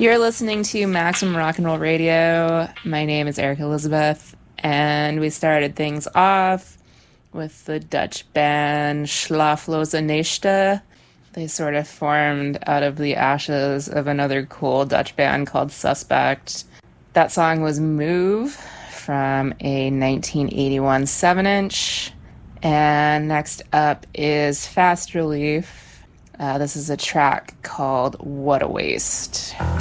You're listening to Maximum Rock and Roll Radio. My name is Erica Elizabeth, and we started things off with the Dutch band Schlafloze Nächte. They sort of formed out of the ashes of another cool Dutch band called Suspect. That song was Move from a 1981 7-inch. And next up is Fast Relief. This is a track called What a Waste.